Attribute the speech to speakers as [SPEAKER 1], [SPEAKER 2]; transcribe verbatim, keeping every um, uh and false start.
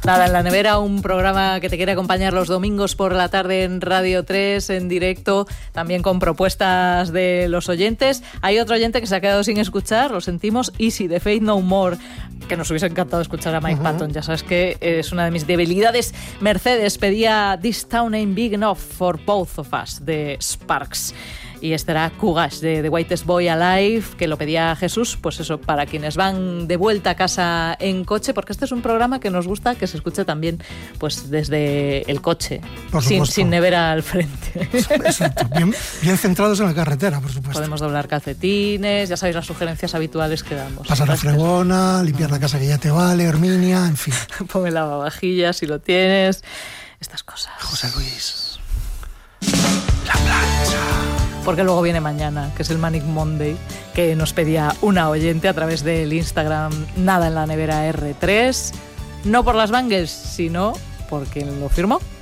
[SPEAKER 1] Nada en la nevera, un programa que te quiere acompañar los domingos por la tarde en Radio tres, en directo, también con propuestas de los oyentes. Hay otro oyente que se ha quedado sin escuchar, lo sentimos, Easy, de Faith No More, que nos hubiese encantado escuchar a Mike uh-huh. Patton. Ya sabes que es una de mis debilidades. Mercedes pedía This Town Ain't Big Enough for Both of Us, de Sparks. Y este era Kugash, de The Whitest Boy Alive, que lo pedía Jesús, pues eso, para quienes van de vuelta a casa en coche, porque este es un programa que nos gusta que se escuche también pues desde el coche, sin, sin nevera al frente.
[SPEAKER 2] Exacto, bien, bien centrados en la carretera, por supuesto.
[SPEAKER 1] Podemos doblar calcetines, ya sabéis las sugerencias habituales que damos.
[SPEAKER 2] Pasar la fregona, limpiar la casa que ya te vale, Herminia, en fin.
[SPEAKER 1] Ponme lavavajillas si lo tienes, estas cosas.
[SPEAKER 2] José Luis, la plancha.
[SPEAKER 1] Porque luego viene mañana, que es el Manic Monday, que nos pedía una oyente a través del Instagram Nada en la Nevera erre tres, no por las bangles, sino por quien lo firmó.